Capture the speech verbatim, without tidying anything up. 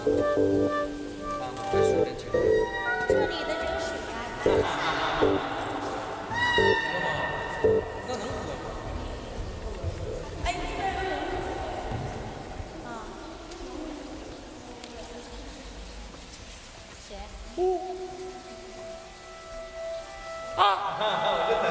还是有点清楚。 这里的这个水呀、 那能喝吗？ 哎，那边有人。啊。谁？ 啊！